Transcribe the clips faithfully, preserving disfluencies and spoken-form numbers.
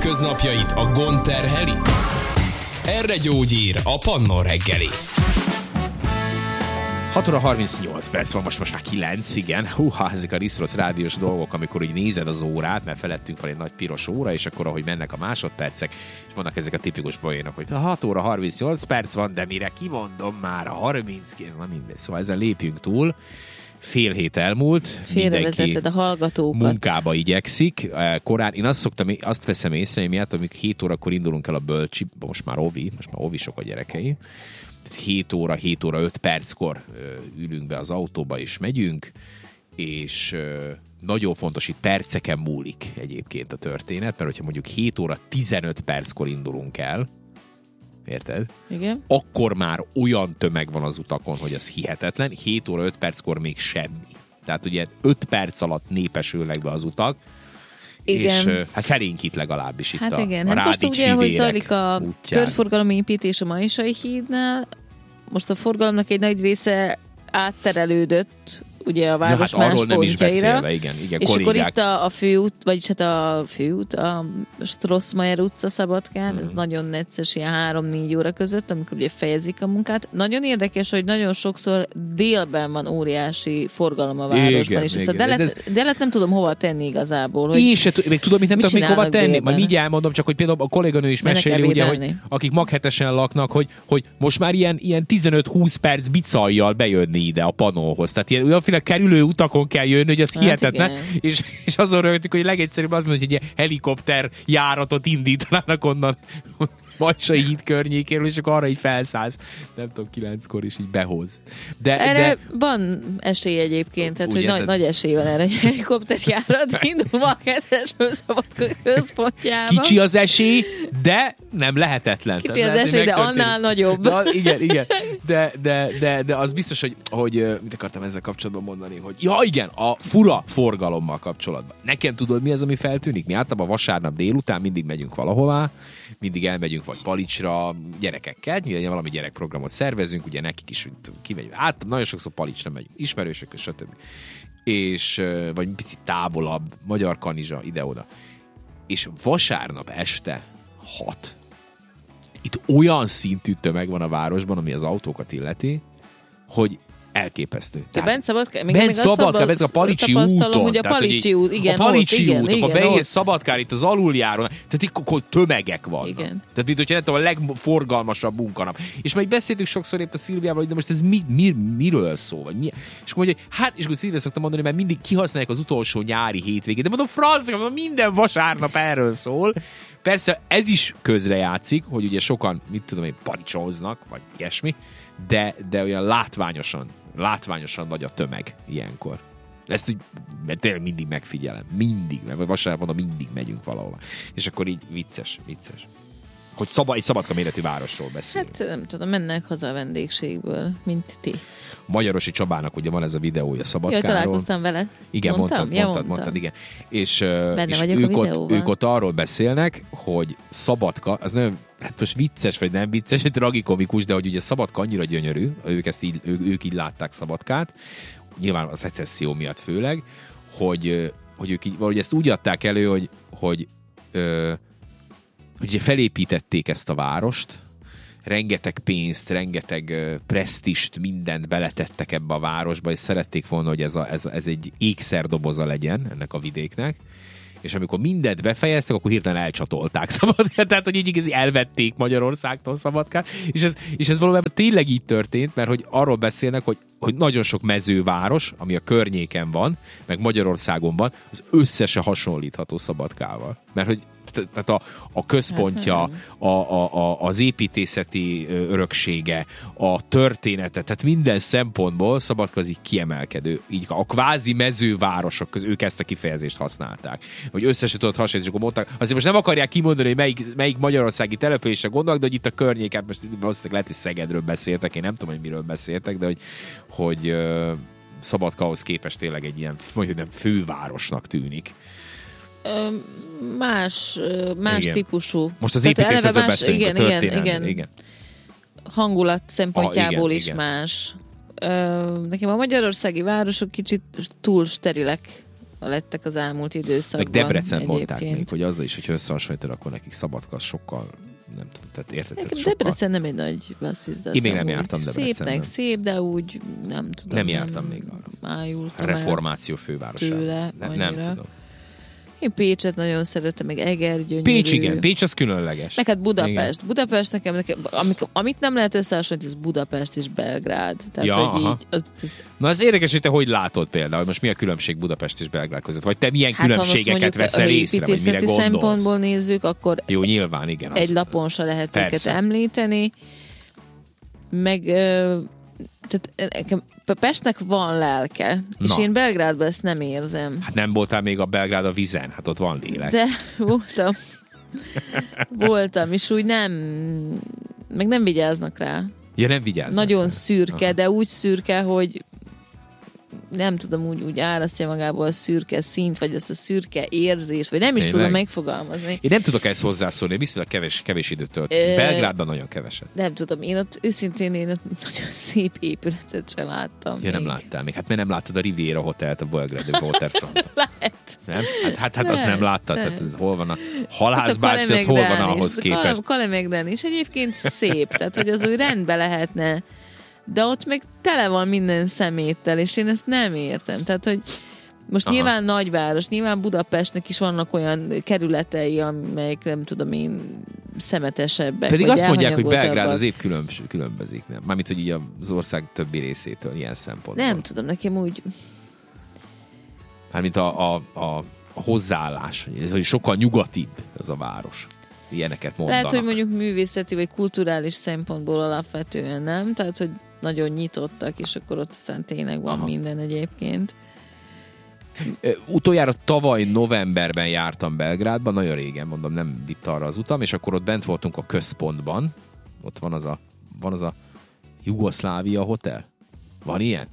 hétköznapjait a gond terheli? Erre gyógyír a Pannon reggeli. hat óra harmincnyolc perc van, most, most már kilenc, igen. Húha, ezek a risz-rossz rádiós dolgok, amikor úgy nézed az órát, mert felettünk van egy nagy piros óra, és akkor ahogy mennek a másodpercek, és vannak ezek a tipikus poénok, hogy hat óra harmincnyolc perc van, de mire kimondom már a harminc, na mindegy. Szóval ezen lépjünk túl. Fél hét elmúlt, félrevezeted a hallgatókat. Munkába igyekszik. Korán, én azt szoktam, azt veszem észre, hogy miatt, amíg hét órakor indulunk el a bölcsi, most már ovi, most már ovisok a gyerekei, hét óra, hét óra öt perckor ülünk be az autóba és megyünk, és nagyon fontos, itt perceken múlik egyébként a történet, mert hogyha mondjuk hét óra tizenöt perckor indulunk el, érted? Igen. Akkor már olyan tömeg van az utakon, hogy az hihetetlen, hét óra öt perckor még semmi. Tehát ugye öt perc alatt népesülnek be az utak, igen. És hát felénk itt legalábbis itt hát a, igen. a hát most ugye, hogy zajlik a útján. körforgalmi építés a Maisai hídnál, most a forgalomnak egy nagy része átterelődött ugye a város ja, hát más arról nem is beszélve, igen, igen, és kollégák. akkor itt a, a főút, vagyis hát a főút, a Strossmayer utca Szabadkán, mm. ez nagyon necces, ilyen három-négy óra között, amikor ugye fejezik a munkát. Nagyon érdekes, hogy nagyon sokszor délben van óriási forgalom a városban, igen, és igen. ezt a delet, ez... delet nem tudom hova tenni igazából. Hogy én se t- még tudom, mit nem tudom még hova tenni. Délben? Majd mindjárt elmondom, csak hogy például a kolléganő is meséli, ugye, hogy akik maghetesen laknak, hogy, hogy most már ilyen, ilyen tizenöt-húsz perc bicajjal bejönni ide a Pannonhoz. Tehát ilyen olyanféle kerülő utakon kell jönni, hogy az hát hihetetlen. És, és azon rögtük, hogy legegyszerűbb az mondja, hogy egy ilyen helikopter járatot indítanának onnan Maisai híd környékéről, és akkor arra így felszállsz. Nem tudom, kilenckor is így behoz. De, erre de... van esély egyébként, tehát, ugye, hogy de... nagy, nagy esély van erre, egy helikopterjárat indul ma a hetesről Szabadka központjába. Kicsi az esély, de nem lehetetlen. Kicsi az esély, de annál nagyobb. Na, igen, igen. De, de, de, de az biztos, hogy, hogy mit akartam ezzel kapcsolatban mondani, hogy ja igen, a fura forgalommal kapcsolatban. Nekem tudod, mi az, ami feltűnik? Mi általában vasárnap délután mindig megyünk valahová, mindig elmegyünk vagy Palicsra gyerekekkel, ugye valami gyerekprogramot szervezünk, ugye nekik is kimegyünk. Át, nagyon sokszor Palicsra megyünk, ismerősök, stb. És, vagy picit távolabb, Magyar Kanizsa, ide-oda. És vasárnap este hat. Itt olyan szintű tömeg van a városban, ami az autókat illeti, hogy elképesztő. De bent Szabadkán? Bent Szabadkán, ez a Palicsi úton. Hogy a Palicsi út, igen. A Palicsi út, igen, akkor beérsz Szabadkán, itt az aluljáron, tehát itt akkor tömegek vannak. Igen. Tehát mint hogyha nem tudom, a legforgalmasabb munkanap. És majd beszéltünk sokszor épp a Szilviával, hogy de most ez mi, mi, miről szól, vagy mi? És akkor mondja, hogy hát, és akkor Szilvia szoktam mondani, mert mindig kihasználják az utolsó nyári hétvégét. De mondom, francia, minden vasárnap erről szól. Persze ez is közrejátszik, hogy ugye sokan, mit tudom én, paricsóznak, vagy ilyesmi, de, de olyan látványosan, látványosan nagy a tömeg ilyenkor. Ezt úgy, mert tényleg mindig megfigyelem. Mindig, vagy vasárnap mondom, mindig megyünk valahova. És akkor így vicces, vicces. Hogy szaba, egy Szabadka méretű városról beszélünk. Hát nem tudom, mennek haza a vendégségből, mint ti. Magyarosi Csabának ugye van ez a videója Szabadkáról. Jaj, találkoztam vele. Igen, mondtam? mondtad, Ja, mondtad, mondtam. mondtad, igen. És, és ők, ott, ők ott arról beszélnek, hogy Szabadka, az nem, hát most vicces vagy nem vicces, egy tragikomikus, de hogy ugye Szabadka annyira gyönyörű, ők, ezt így, ők, ők így látták Szabadkát, nyilván a szecesszió miatt főleg, hogy, hogy ők így, valahogy ezt úgy adták elő, hogy, hogy, ö, hogy ugye felépítették ezt a várost, rengeteg pénzt, rengeteg uh, presztist, mindent beletettek ebbe a városba, és szerették volna, hogy ez, a, ez, ez egy ékszerdoboza legyen ennek a vidéknek, és amikor mindent befejeztek, akkor hirtelen elcsatolták Szabadkát, tehát hogy így igaz, elvették Magyarországtól Szabadkát, és ez, és ez valójában tényleg így történt, mert hogy arról beszélnek, hogy, hogy nagyon sok mezőváros, ami a környéken van, meg Magyarországon van, az összesen hasonlítható Szabadkával. Mert hogy tehát a, a központja, a, a, a, az építészeti öröksége, a története, tehát minden szempontból Szabadka az így kiemelkedő. Így a kvázi mezővárosok közül ők ezt a kifejezést használták. Hogy összesen tudod hasonlítani, és akkor mondták, azért most nem akarják kimondani, hogy melyik, melyik magyarországi településre gondolnak, de hogy itt a környéken, most valószínűleg lehet, hogy Szegedről beszéltek, én nem tudom, hogy miről beszéltek, de hogy, hogy uh, Szabadkahoz képest tényleg egy ilyen, mondjuk nem fővárosnak tűnik. Más, más igen. típusú. Most az építészetről beszélünk, igen, a történelmi. Igen, igen. igen. Hangulat szempontjából ah, igen, is igen. más. Nekem a magyarországi városok kicsit túl sterilek lettek az elmúlt időszakban. Meg Debrecen egyébként. mondták még, hogy azzal is, hogyha összehasonlítod, akkor nekik Szabadka sokkal, nem tudom, tehát érted? Nekem sokkal... Debrecen nem egy nagy basszizda. Én még nem jártam Debrecenben. Szépnek szép, de úgy nem tudom. Nem jártam még arra. Ájultam Reformáció fővárosába. tőle Nem, nem tudom. Én Pécset nagyon szeretem, meg Eger, gyönyörű. Pécs, igen, Pécs az különleges. Meg hát Budapest. Igen. Budapest nekem, nekem amik, amit nem lehet összehasonlítani, ez Budapest és Belgrád. Tehát, Ja, hogy aha. így... Az, az, Na ez érdekes, hogy te hogy látod például, most mi a különbség Budapest és Belgrád között? Vagy te milyen hát, különbségeket veszel észre, vagy mire gondolsz? szempontból nézzük, akkor Jó, nyilván, igen. egy az... lapon se lehet Persze. őket említeni. Meg... Ö, tehát nekem Pestnek van lelke, Na. és én Belgrádban ezt nem érzem. Hát nem voltál még a Belgrád a vizen, hát ott van lélek. De voltam. voltam, és úgy nem... Meg nem vigyáznak rá. Ja, nem vigyázz. Nagyon szürke, Aha. de úgy szürke, hogy nem tudom, úgy, úgy árasztja magából a szürke szint, vagy azt a szürke érzés, vagy nem is Tényleg? tudom megfogalmazni. Én nem tudok ezt hozzászólni, viszonylag kevés, kevés időt tölt. Ö- Belgrádban nagyon keveset. Nem tudom, én ott őszintén én ott nagyon szép épületet sem láttam. Ja, nem még. láttál még. Hát mert nem láttad a Riviera Hotelt a Belgrade Waterfront. Lehet. Nem? Hát, hát, hát azt nem láttad. Hát ez hol van a Hát halászbácsi, az hol van Kalemegdán ahhoz is. képest? Kalemegdán is egyébként szép, tehát hogy az úgy rendbe lehetne, de ott meg tele van minden szeméttel, és én ezt nem értem. Tehát, hogy most Aha. nyilván nagyváros, nyilván Budapestnek is vannak olyan kerületei, amelyek nem tudom én szemetesebbek. Pedig vagy azt mondják, hogy Belgrád elhanyagotabbak. az épp különb, különbözik, nem? Mármint, hogy így az ország többi részétől ilyen szempontból. Nem tudom, nekem úgy... Mármint a, a, a, a hozzáállás, hogy, hogy sokkal nyugatibb az a város. Ilyeneket mondanak. Lehet, hogy mondjuk művészeti vagy kulturális szempontból alapvetően nem, tehát, hogy nagyon nyitottak, és akkor ott aztán tényleg van Aha. minden egyébként. Ö, Utoljára tavaly novemberben jártam Belgrádban, nagyon régen, mondom, nem vitt arra az utam, és akkor ott bent voltunk a központban. Ott van az a, van az a Jugoszlávia Hotel. Van ilyen?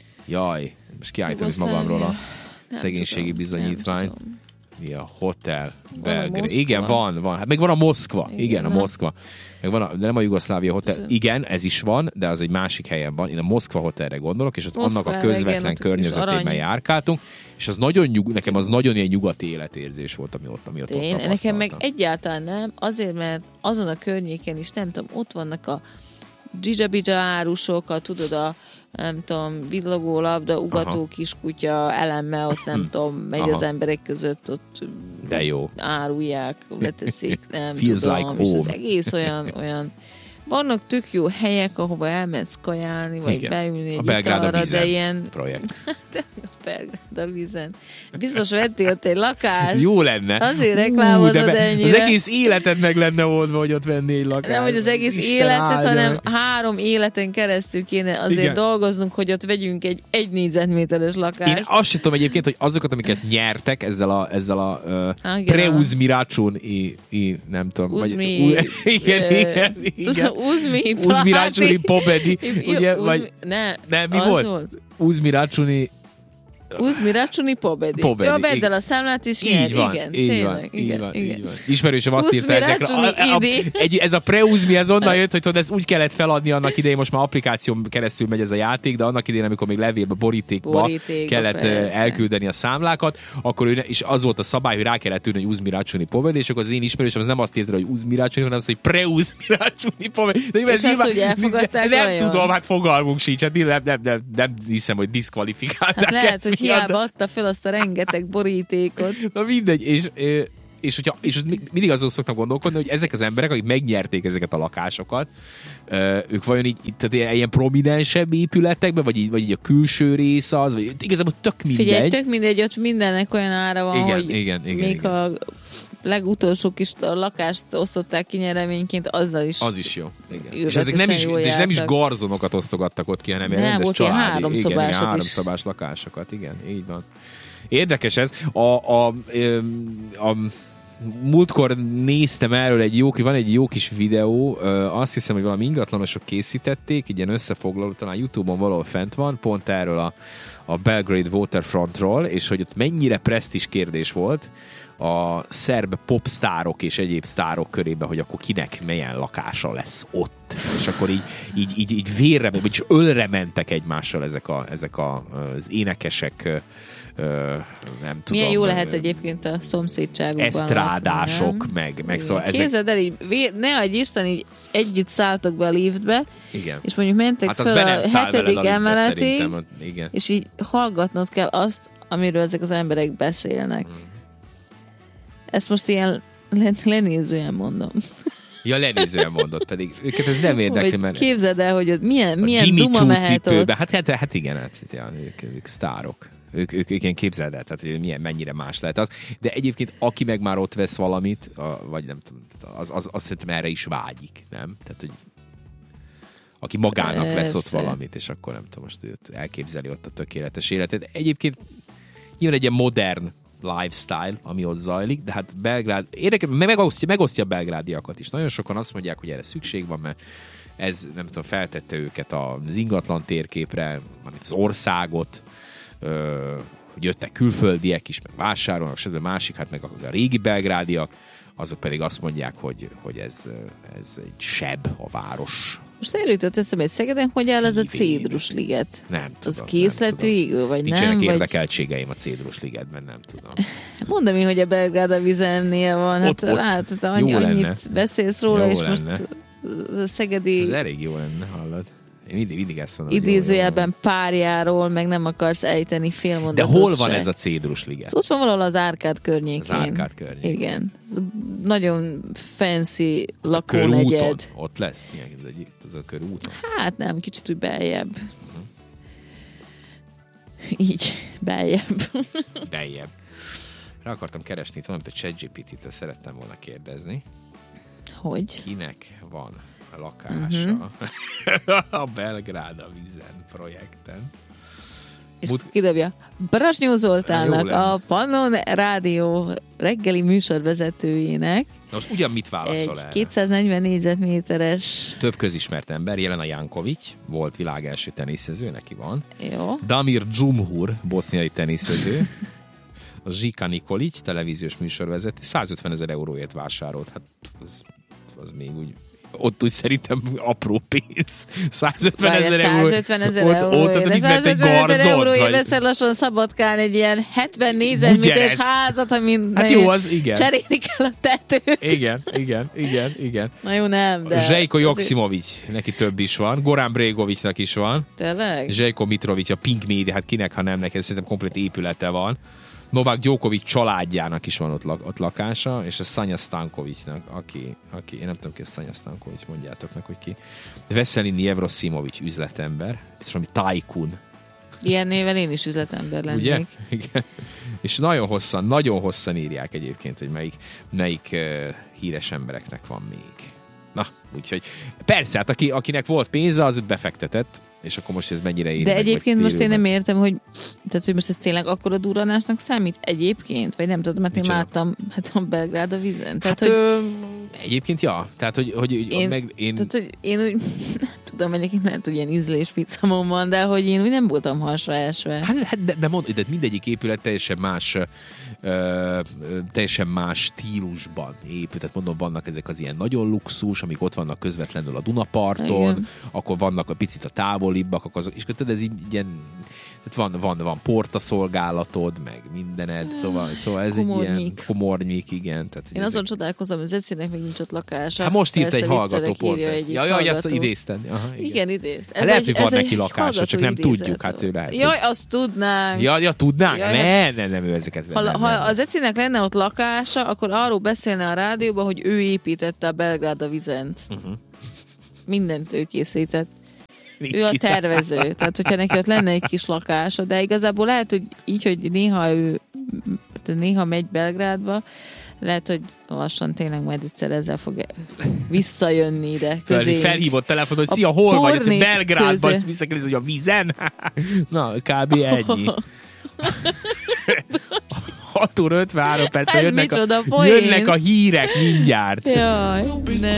Jaj, most kiállítom itt magamról a Nem szegénységi tudom, bizonyítvány. nem tudom. Mi a Hotel Van a Belgrád. Moszkva. Igen, van, van. Hát meg van a Moszkva. Igen, Igen, a na. Moszkva. Meg van a, de nem a Jugoszlávia Hotel. Ez- Igen, ez is van, de az egy másik helyen van. Én a Moszkva Hotelre gondolok, és ott Moszkva, annak a közvetlen igen, ott is környezetében arany. járkáltunk, és az nagyon nyug, nekem az nagyon ilyen nyugati életérzés volt, ami ott, ami ott, ott Én, nekem tapasztaltam. meg egyáltalán nem, azért, mert azon a környéken is, nem tudom, ott vannak a dzsizsabizsa árusok, a, tudod, a nem tudom, villogó labda, ugató Aha. kiskutya elemmel, ott nem tudom, megy Aha. az emberek között, ott De jó. árulják, leteszik, nem Feels tudom, like és az home. egész olyan, olyan vannak tök jó helyek, ahova elmehetsz kajálni, vagy Igen. beülni A egy Belgrád a italra, vízen de ilyen projekt. de a Belgrád a vízen. Biztos vettél ott egy lakást. Jó lenne. Azért Ú, reklámozod de be- ennyire. Az egész életed meg lenne oldva, hogy ott vennél egy lakást. Nem, hogy az egész Isten életet, áldja hanem meg. három életen keresztül kéne azért Igen. dolgoznunk, hogy ott vegyünk egy egy négyzetméteres lakást. Én azt sem tudom egyébként, hogy azokat, amiket nyertek ezzel a, ezzel a uh, Ah, igen, Preuz Miracsun i, i, nem tudom. Uzmi, Vagy, u, igen, ö, igen, igen. Uzmi, Uzmi Rácsuni Pobedi, ugye, Uzmi- vagy ne, nem, mi az volt? volt? Uzmi Rácsuni Uzmi Rácsuni Pobedi. Pobedi, Ja, vedd igen. el a számlát, és így nyer. van, Igen, így tényleg. van, igen, így van, igen. így van. Ismerősöm azt Uzmi írta ezekre. Rácsuni A, a, idi. egy, ez a Preuzmi, ez onnan jött, hogy tudod, ez úgy kellett feladni annak idején, most már applikáción keresztül megy ez a játék, de annak idején, amikor még levélbe, borítékba, Borítékba, kellett ö, persze. elküldeni a számlákat, akkor ő, ne- és az volt a szabály, hogy rá kellett írni, hogy Uzmi Rácsuni Pobedi, és akkor az én ismerősöm az nem azt írta, hogy Uzmi Rácsuni, hanem az, hogy Preuzmi Rácsuni Pobedi. De És azt úgy elfogadták Nem olyan? tudom, hát fogalmunk sincs, hát nem, nem, nem, nem hiszem, hogy diszkvalifikálták. Hát lehet, ezt hogy miatt, hiába adta fel azt a rengeteg borítékot. Na mindegy, és, ö, és, hogyha, és az mi- mindig azon szoktam gondolkodni, hogy ezek az emberek, akik megnyerték ezeket a lakásokat, ö, ők vajon így, így tehát ilyen, ilyen prominensebb épületekben, vagy így, vagy így a külső rész az, vagy igazából tök mindegy. Figyelj, tök mindegy, ott mindennek olyan ára van, Igen, hogy igen, igen, még igen. a legutolsók is a lakást osztották ki nyereményként, azzal is. Az is jó. Igen. És Őrületesen ezek nem is, jól és nem is jártak. garzonokat osztogattak ott ki, hanem Nem, rendes volt ilyen családi. háromszobásat igen, igen, is. háromszobás lakásokat, igen, így van. Érdekes ez. A, a, a, a múltkor néztem erről egy jó, van egy jó kis videó, azt hiszem, hogy valami ingatlanosok készítették, így ilyen összefoglaló, talán YouTube-on valahol fent van, pont erről a, a Belgrade Waterfrontról, és hogy ott mennyire presztízs kérdés volt, a szerb popstárok és egyéb sztárok körébe, hogy akkor kinek milyen lakása lesz ott. És akkor így, így, így, így vérre, vagyis ölre mentek egymással ezek, a, ezek a, az énekesek, nem tudom. Milyen jó lehet egyébként a szomszédságukban. Esztrádások, lakni, meg, meg szóval ezek... Képzeld el, így, ne adj Isten, így együtt szálltok be a liftbe, igen. És mondjuk mentek hát fel a hetedik emeletig, igen. És így hallgatnod kell azt, amiről ezek az emberek beszélnek. Hmm. Ezt most ilyen lenézően mondom. Ja, lenézően mondott, pedig őket ez nem érdekli, mert... Képzeld el, hogy ott milyen, milyen duma mehet ott. Hát, hát, hát igen, hát, ja, ők, ők sztárok. Ők, ők, ők ilyen képzeld el, tehát hogy milyen, mennyire más lehet az. De egyébként aki meg már ott vesz valamit, a, vagy nem tudom, az, az, az szerintem erre is vágyik, nem? Tehát, hogy aki magának Persze. vesz ott valamit, és akkor nem tudom, most őt elképzeli ott a tökéletes életet. Egyébként nyilván egy ilyen modern lifestyle, ami ott zajlik, de hát Belgrád, érdekes, megosztja, megosztja a belgrádiakat is. Nagyon sokan azt mondják, hogy erre szükség van, mert ez, nem tudom, feltette őket az ingatlan térképre, az országot, hogy jöttek külföldiek is, meg vásárolnak, stb. Másik, hát meg a, a régi belgrádiak, azok pedig azt mondják, hogy, hogy ez, ez egy seb a város. Most előtt eszembe, hogy Szegeden hogy áll ez a Cédrus liget? Nem tudom. Az készlet végül, vagy Nincsenek nem? Nincsenek érdekeltségeim a Cédrus ligetben, nem tudom. Mondom én, hogy a Belgrád a vizennél van. Ott, hát ott. Látod, annyi, annyit beszélsz róla, jó és lenne. most a szegedi... Ez elég jó lenne, hallod? Én mindig, mindig ezt mondom. Idézőjelben párjáról, meg nem akarsz ejteni félmondatot. De hol van se. Ez a Cédrus liget? Ott van valahol az Árkád környékén. Az Árkád környékén. Igen. Ez nagyon fancy lakónegyed. Ott lesz? Milyen ez egy, az a körúton? Hát nem, kicsit úgy beljebb. Uh-huh. Így, beljebb. Beljebb. Rá akartam keresni itt valamit a ChatGPT-től, szerettem volna kérdezni. Hogy? Kinek van a lakása uh-huh. a Belgrád a vízen projekten? És Mut... kidobja. Brasnyó Zoltánnak, a Pannon Rádió reggeli műsorvezetőjének. Na most ugyan mit válaszol egy el? kétszáznegyven négyzetméteres... Több közismert ember, Jelena Jankovic, volt világ első teniszező, neki van. Jó. Damir Dzsumhur, boszniai teniszező. A Zsika Nikolic, televíziós műsorvezető, százötven ezer euróért vásárolt. Hát az, az még úgy... Ott úgy szerintem apró pénz. százötven ezer euró. százötven ezer euróért. százötven ezer euróért veszel lassan Szabadkán egy ilyen hetven négyzetméteres házat, amin hát jó, az igen. cserélni kell a tetőt. Igen, igen, igen, igen. Na jó, nem, de... Zsejko Joksimovic, neki több is van. Goran Bregovicnak is van. Tényleg? Zsejko Mitrovic, a Pink Media, hát kinek, ha nem, neki szerintem komplet épülete van. Novák Djokovic családjának is van ott, ott lakása, és a Szanya Stankovicnak, aki, aki, én nem tudom ki a Szanya Stankovic, mondjátok meg, hogy ki. Veselin Jevrosimovic üzletember, és valami tycoon. Ilyen néven én is üzletember lennék. Ugye? Igen. És nagyon hosszan, nagyon hosszan írják egyébként, hogy melyik, melyik uh, híres embereknek van még. Na, úgyhogy persze, hát aki, akinek volt pénze, az befektetett, és akkor most ez mennyire ér. De meg, egyébként most én nem értem, hogy, tehát, hogy most ez tényleg akkora durranásnak számít egyébként? Vagy nem tudom, mert én láttam hát a Belgrád a vízen. Tehát, hát hogy... ö, egyébként ja. Tehát, hogy, hogy én, meg én... Tehát, hogy én úgy, nem tudom, egyébként lehet, hogy ilyen ízlésficamon van, de hogy én úgy nem voltam hasra esve. Hát, hát de, de mondd, de mindegyik épület teljesen más ö, teljesen más stílusban épül. Tehát mondom, vannak ezek az ilyen nagyon luxus, amik ott vannak közvetlenül a Dunaparton, igen. Akkor vannak a picit a távolibbak, azok, és tudod, ez így ilyen, van, van, van portaszolgálatod, meg mindened, szóval, szóval ez komornyik. Egy ilyen komornyik, igen. Tehát, én azon ezek... csodálkozom, hogy az Ecinek még nincs ott lakása. Hát most írt egy hallgató pont ezt. Ja, jaj, hallgató. Ezt idéztem. Aha, igen, igen idézt. Hát lehet, hogy van neki lakása, csak nem idézet. Tudjuk. Hát ő lehet. Jaj, azt tudnánk. Ja, ja tudnánk? Jaj, ne, ne, nem ő ezeket. Ha, nem, ha nem. az Ecinek lenne ott lakása, akkor arról beszélne a rádióban, hogy ő építette a Belgrád a vizent. Uh-huh. Mindent ő készített. Nincs ő a tervező, tehát hogyha neki ott lenne egy kis lakása, de igazából lehet, hogy így, hogy néha ő néha megy Belgrádba, lehet, hogy lassan tényleg majd egyszer ezzel fog visszajönni ide közé. Felhívott telefon, hogy szia, hol vagy? Azt, Belgrádban visszakérdezi, hogy a vízen? Na, kb. Ennyi. hat óra ötvenhárom perc, jönnek, a, jönnek a hírek mindjárt. Jaj, ne.